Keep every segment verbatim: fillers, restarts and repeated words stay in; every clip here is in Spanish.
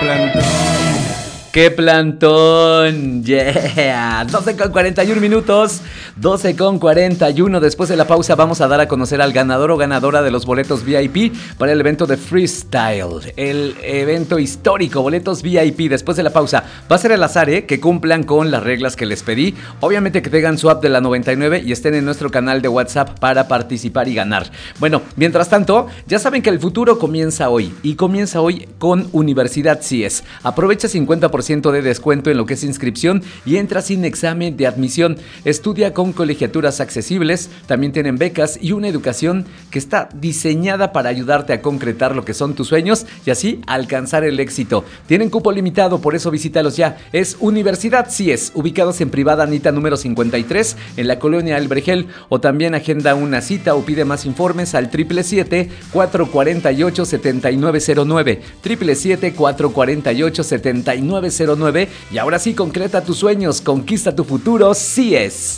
plantón. ¡Qué plantón! ¡Yeah! doce con cuarenta y uno minutos. doce con cuarenta y uno. Después de la pausa vamos a dar a conocer al ganador o ganadora de los boletos V I P para el evento de Freestyle. El evento histórico, boletos V I P. Después de la pausa va a ser al azar, ¿eh? Que cumplan con las reglas que les pedí. Obviamente que tengan su app de la noventa y nueve y estén en nuestro canal de WhatsApp para participar y ganar. Bueno, mientras tanto, ya saben que el futuro comienza hoy. Y comienza hoy con Universidad C I E S. Aprovecha cincuenta por ciento de descuento en lo que es inscripción y entra sin examen de admisión. Estudia con colegiaturas accesibles, también tienen becas y una educación que está diseñada para ayudarte a concretar lo que son tus sueños y así alcanzar el éxito. Tienen cupo limitado, por eso visítalos ya. Es Universidad C I E S, ubicados en Privada Anita número cincuenta y tres en la colonia El Vergel, o también agenda una cita o pide más informes al siete siete siete, cuatro cuatro ocho, siete nueve cero nueve, siete siete siete, cuatro cuatro ocho, siete nueve cero nueve. Y ahora sí, concreta tus sueños, conquista tu futuro, C I E S.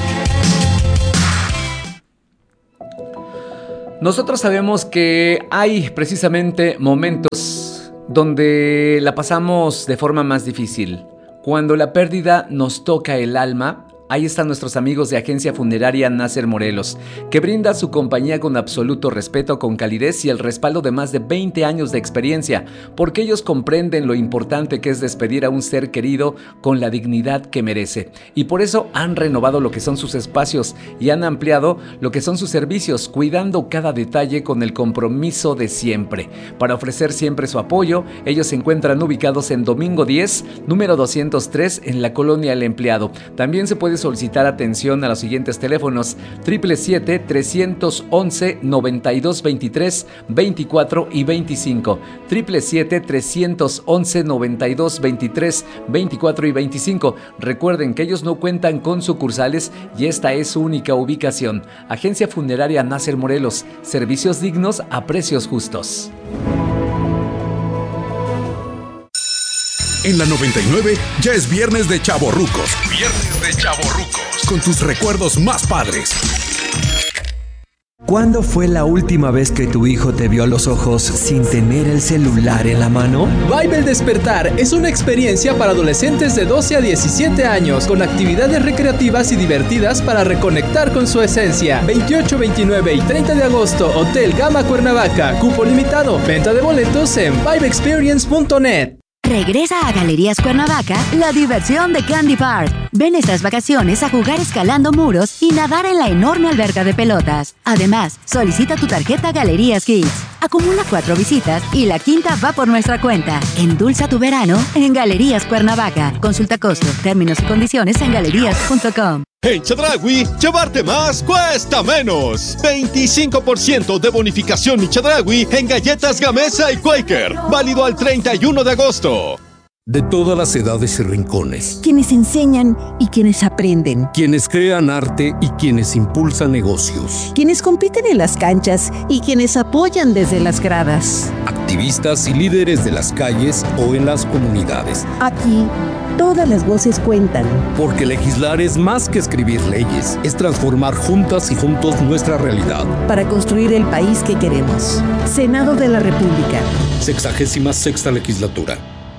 Nosotros sabemos que hay precisamente momentos donde la pasamos de forma más difícil. Cuando la pérdida nos toca el alma, ahí están nuestros amigos de Agencia Funeraria Nasser Morelos, que brinda su compañía con absoluto respeto, con calidez y el respaldo de más de veinte años de experiencia, porque ellos comprenden lo importante que es despedir a un ser querido con la dignidad que merece. Y por eso han renovado lo que son sus espacios y han ampliado lo que son sus servicios, cuidando cada detalle con el compromiso de siempre. Para ofrecer siempre su apoyo, ellos se encuentran ubicados en Domingo diez, número doscientos tres, en la colonia El Empleado. También se puede solicitar atención a los siguientes teléfonos: siete siete siete, tres once, noventa y dos veintitrés, veinticuatro y veinticinco, siete siete siete, tres once, noventa y dos veintitrés, veinticuatro y veinticinco. Recuerden que ellos no cuentan con sucursales y esta es su única ubicación. Agencia Funeraria Nasser Morelos, servicios dignos a precios justos. En la noventa y nueve ya es viernes de chavorrucos. Viernes de chavorrucos. Con tus recuerdos más padres. ¿Cuándo fue la última vez que tu hijo te vio a los ojos sin tener el celular en la mano? Vibe El Despertar es una experiencia para adolescentes de doce a diecisiete años, con actividades recreativas y divertidas para reconectar con su esencia. veintiocho, veintinueve y treinta de agosto, Hotel Gama Cuernavaca. Cupo limitado. Venta de boletos en vibe experience punto net. Regresa a Galerías Cuernavaca la diversión de Candy Park. Ven estas vacaciones a jugar escalando muros y nadar en la enorme alberca de pelotas. Además, solicita tu tarjeta Galerías Kids. Acumula cuatro visitas y la quinta va por nuestra cuenta. Endulza tu verano en Galerías Cuernavaca. Consulta costo, términos y condiciones en galerías punto com. En Chedraui, llevarte más cuesta menos. veinticinco por ciento de bonificación y Chedraui en galletas Gamesa y Quaker. Válido al treinta y uno de agosto. De todas las edades y rincones. Quienes enseñan y quienes aprenden. Quienes crean arte y quienes impulsan negocios. Quienes compiten en las canchas y quienes apoyan desde las gradas. Activistas y líderes de las calles o en las comunidades. Aquí, todas las voces cuentan. Porque legislar es más que escribir leyes, es transformar juntas y juntos nuestra realidad. Para construir el país que queremos. Senado de la República. Sexagésima sexta legislatura.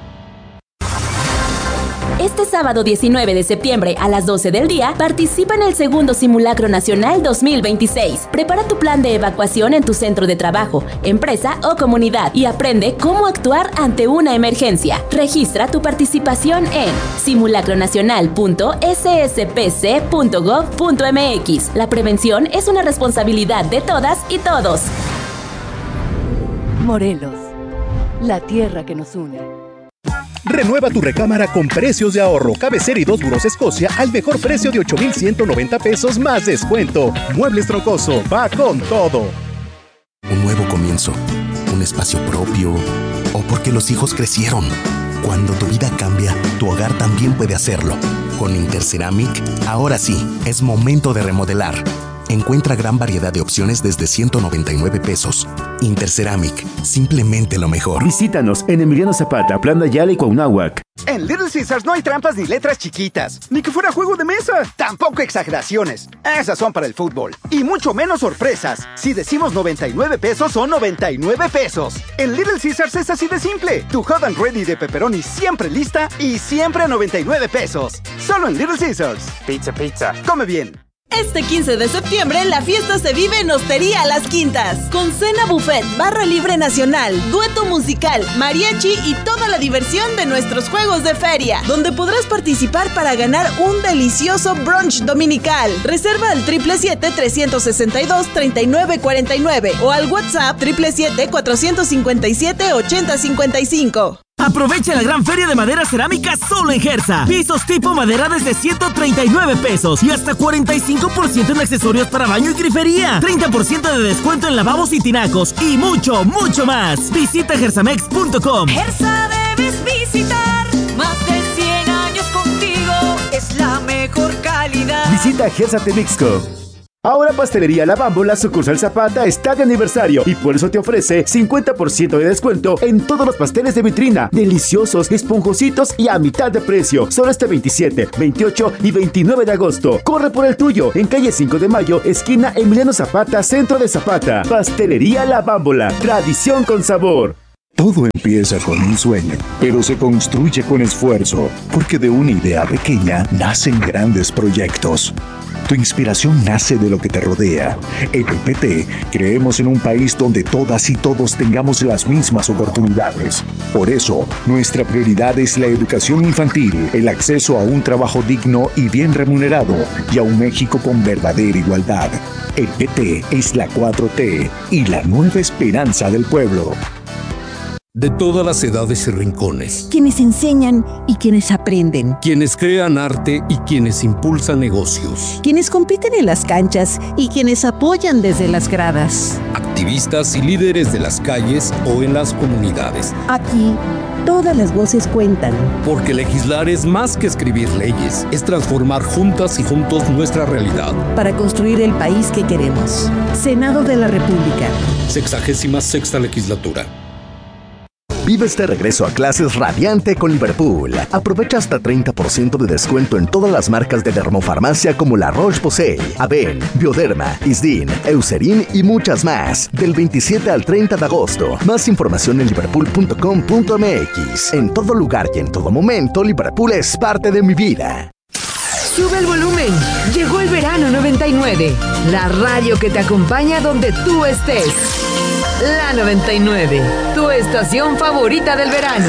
Este sábado diecinueve de septiembre a las doce del día, participa en el segundo Simulacro Nacional dos mil veintiséis. Prepara tu plan de evacuación en tu centro de trabajo, empresa o comunidad y aprende cómo actuar ante una emergencia. Registra tu participación en simulacro nacional punto s s p c punto gov punto m x. La prevención es una responsabilidad de todas y todos. Morelos, la tierra que nos une. Renueva tu recámara con precios de ahorro. Cabecera y dos burós Escocia al mejor precio de ocho mil ciento noventa pesos más descuento. Muebles Troncoso, va con todo. Un nuevo comienzo, un espacio propio o porque los hijos crecieron. Cuando tu vida cambia, tu hogar también puede hacerlo. Con Interceramic, ahora sí, es momento de remodelar. Encuentra gran variedad de opciones desde ciento noventa y nueve pesos. Interceramic, simplemente lo mejor. Visítanos en Emiliano Zapata, Plan Ayala y Cuauhnáhuac. En Little Caesars no hay trampas ni letras chiquitas, ni que fuera juego de mesa. Tampoco exageraciones. Esas son para el fútbol. Y mucho menos sorpresas. Si decimos noventa y nueve pesos, son noventa y nueve pesos. En Little Caesars es así de simple. Tu hot and ready de pepperoni siempre lista y siempre a noventa y nueve pesos. Solo en Little Caesars. Pizza, pizza. Come bien. Este quince de septiembre, la fiesta se vive en Hostería Las Quintas. Con cena buffet, barra libre nacional, dueto musical, mariachi y toda la diversión de nuestros juegos de feria, donde podrás participar para ganar un delicioso brunch dominical. Reserva al triple siete, trescientos sesenta y dos, treinta y nueve cuarenta y nueve o al WhatsApp triple siete, cuatrocientos cincuenta y siete, ochenta cincuenta y cinco. Aprovecha la gran feria de madera cerámica solo en Gersa. Pisos tipo madera desde ciento treinta y nueve pesos y hasta cuarenta y cinco por ciento en accesorios para baño y grifería. treinta por ciento de descuento en lavabos y tinacos y mucho, mucho más. Visita gersamex punto com. Gersa debes visitar. Más de cien años contigo. Es la mejor calidad. Visita Gersa Temixco. Ahora Pastelería La Bámbola, sucursal Zapata, está de aniversario y por eso te ofrece cincuenta por ciento de descuento en todos los pasteles de vitrina. Deliciosos, esponjositos y a mitad de precio. Solo este veintisiete, veintiocho y veintinueve de agosto. Corre por el tuyo en calle cinco de mayo, esquina Emiliano Zapata, centro de Zapata. Pastelería La Bámbola, tradición con sabor. Todo empieza con un sueño, pero se construye con esfuerzo, porque de una idea pequeña nacen grandes proyectos. Tu inspiración nace de lo que te rodea. En el P T creemos en un país donde todas y todos tengamos las mismas oportunidades. Por eso, nuestra prioridad es la educación infantil, el acceso a un trabajo digno y bien remunerado y a un México con verdadera igualdad. El P T es la cuatro T y la nueva esperanza del pueblo. De todas las edades y rincones. Quienes enseñan y quienes aprenden. Quienes crean arte y quienes impulsan negocios. Quienes compiten en las canchas y quienes apoyan desde las gradas. Activistas y líderes de las calles o en las comunidades. Aquí, todas las voces cuentan. Porque legislar es más que escribir leyes, es transformar juntas y juntos nuestra realidad. Para construir el país que queremos. Senado de la República. Sexagésima sexta legislatura. Vive este regreso a clases radiante con Liverpool. Aprovecha hasta treinta por ciento de descuento en todas las marcas de dermofarmacia como La Roche-Posay, Aven, Bioderma, Isdin, Eucerin y muchas más. Del veintisiete al treinta de agosto. Más información en liverpool punto com punto m x. En todo lugar y en todo momento, Liverpool es parte de mi vida. Sube el volumen. Llegó el verano noventa y nueve. La radio que te acompaña donde tú estés. La noventa y nueve, tu estación favorita del verano.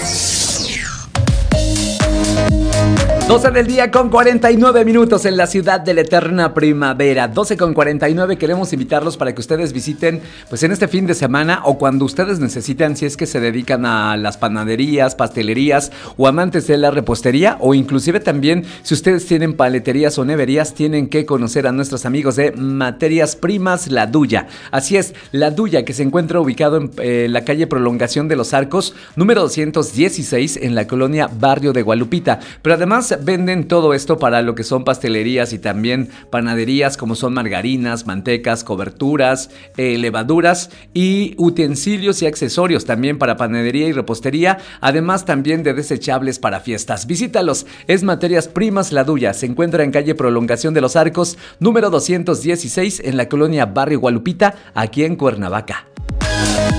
doce del día con cuarenta y nueve minutos en la ciudad de la eterna primavera. doce con cuarenta y nueve. Queremos invitarlos para que ustedes visiten, pues en este fin de semana o cuando ustedes necesitan, si es que se dedican a las panaderías, pastelerías o amantes de la repostería, o inclusive también si ustedes tienen paleterías o neverías, tienen que conocer a nuestros amigos de Materias Primas La Duya. Así es, La Duya, que se encuentra ubicado en eh, la calle Prolongación de los Arcos, número doscientos dieciséis, en la colonia Barrio de Gualupita. Pero además venden todo esto para lo que son pastelerías y también panaderías, como son margarinas, mantecas, coberturas, eh, levaduras y utensilios y accesorios también para panadería y repostería, además también de desechables para fiestas. Visítalos, es Materias Primas La Duya, se encuentra en calle Prolongación de los Arcos, número doscientos dieciséis, en la colonia Barrio Gualupita, aquí en Cuernavaca.